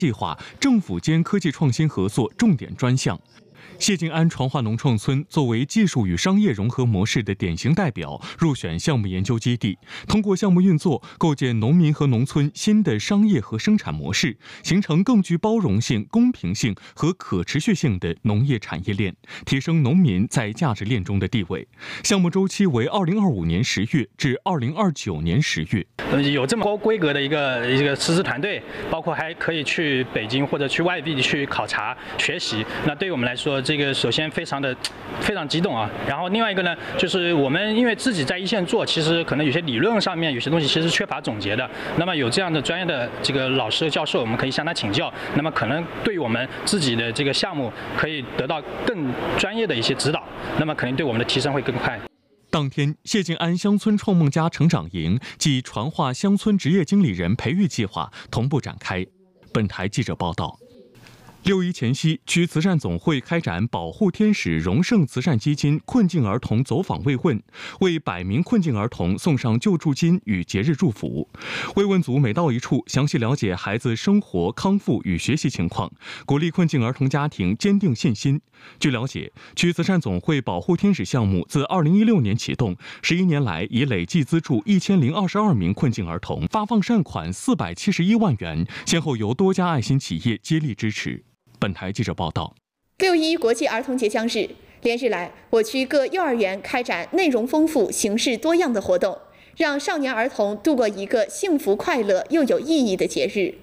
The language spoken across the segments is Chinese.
计划政府间科技创新合作重点专项。谢晋安传化农创村作为技术与商业融合模式的典型代表，入选项目研究基地，通过项目运作，构建农民和农村新的商业和生产模式，形成更具包容性、公平性和可持续性的农业产业链，提升农民在价值链中的地位。项目周期为2025年10月至2029年10月。 有这么高规格的一个师资团队，包括还可以去北京或者去外地去考察学习。那对于我们来说，这个首先非常激动啊。然后另外一个呢，就是我们因为自己在一线做，其实可能有些理论上面有些东西其实缺乏总结的。那么有这样的专业的这个老师教授，我们可以向他请教。那么可能对于我们自己的这个项目可以得到更专业的一些指导，那么肯定对我们的提升会更快。 当天，谢晋安乡村创梦家成长营暨传化乡村职业经理人培育计划同步展开。本台记者报道。6·1前夕，区慈善总会开展保护天使荣盛慈善基金困境儿童走访慰问，为100名困境儿童送上救助金与节日祝福。慰问组每到一处，详细了解孩子生活、康复与学习情况，鼓励困境儿童家庭坚定信心。据了解，区慈善总会保护天使项目自2016年启动，11年来已累计资助1022名困境儿童，发放善款471万元，先后由多家爱心企业接力支持。本台记者报道 ，6·1国际儿童节将至，连日来，我区各幼儿园开展内容丰富、形式多样的活动，让少年儿童度过一个幸福、快乐又有意义的节日。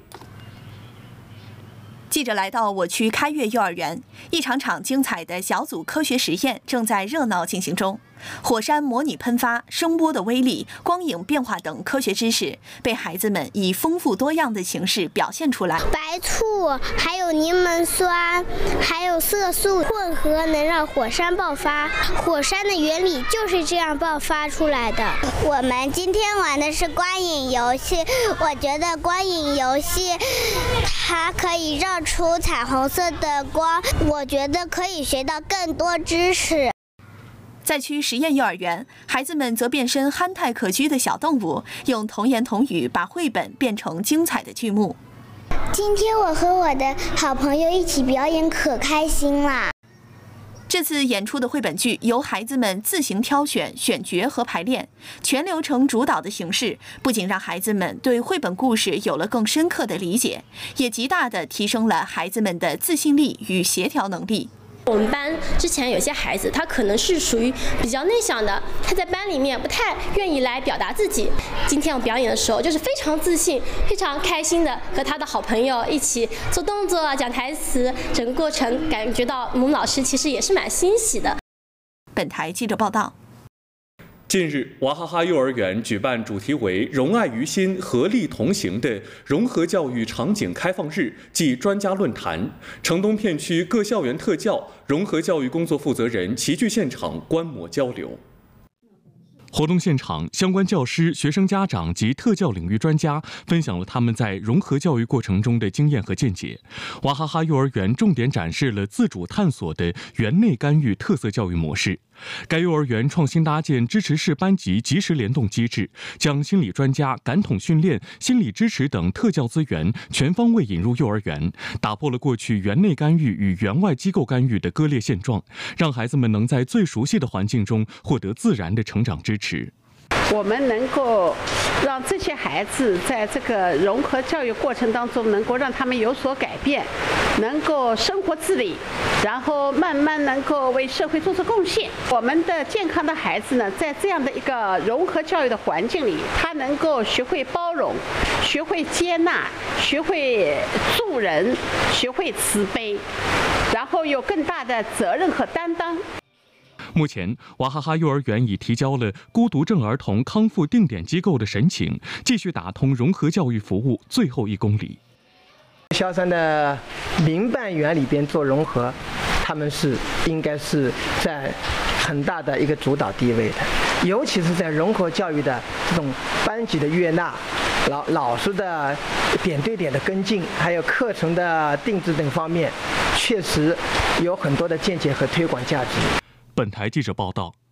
记者来到我区开越幼儿园，一场场精彩的小组科学实验正在热闹进行中。火山模拟喷发、声波的威力、光影变化等科学知识被孩子们以丰富多样的形式表现出来。 白醋还有柠檬酸还有色素混合能让火山爆发，火山的原理就是这样爆发出来的。我们今天玩的是光影游戏，我觉得光影游戏它可以绕出彩虹色的光，我觉得可以学到更多知识。 在区实验幼儿园，孩子们则变身憨态可掬的小动物，用童言童语把绘本变成精彩的剧目。 今天我和我的好朋友一起表演，可开心啦！ 这次演出的绘本剧由孩子们自行挑选、选角和排练，全流程主导的形式，不仅让孩子们对绘本故事有了更深刻的理解，也极大地提升了孩子们的自信力与协调能力。 我们班之前有些孩子，他可能是属于比较内向的，他在班里面不太愿意来表达自己。今天我表演的时候，就是非常自信、非常开心的和他的好朋友一起做动作、讲台词，整个过程感觉到我们老师其实也是蛮欣喜的。 本台记者报道。 近日，娃哈哈幼儿园举办主题为“融爱于心，合力同行”的融合教育场景开放日暨专家论坛。城东片区各校园特教、融合教育工作负责人齐聚现场观摩交流。活动现场，相关教师、学生家长及特教领域专家分享了他们在融合教育过程中的经验和见解。娃哈哈幼儿园重点展示了自主探索的园内干预特色教育模式。该幼儿园创新搭建支持式班级及时联动机制，将心理专家、感统训练、心理支持等特教资源全方位引入幼儿园，打破了过去园内干预与园外机构干预的割裂现状，让孩子们能在最熟悉的环境中获得自然的成长支持。 我们能够让这些孩子在这个融合教育过程当中，能够让他们有所改变，能够生活自理，然后慢慢能够为社会做出贡献。我们的健康的孩子呢，在这样的一个融合教育的环境里，他能够学会包容，学会接纳，学会助人，学会慈悲，然后有更大的责任和担当。 目前，娃哈哈幼儿园已提交了孤独症儿童康复定点机构的申请，继续打通融合教育服务最后1公里。 萧山的民办园里边做融合，他们应该是在很大的一个主导地位的，尤其是在融合教育的这种班级的悦纳、老师的点对点的跟进，还有课程的定制等方面，确实有很多的见解和推广价值。 本台记者报道。